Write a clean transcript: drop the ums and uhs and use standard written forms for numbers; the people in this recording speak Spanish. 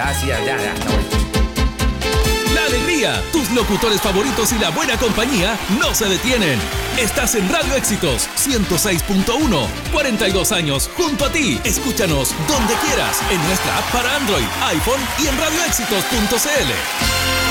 Ya, sí, ya voy. La alegría, tus locutores favoritos y la buena compañía no se detienen. Estás en Radio Éxitos 106.1, 42 años junto a ti. Escúchanos donde quieras, en nuestra app para Android, iPhone y en radioéxitos.cl.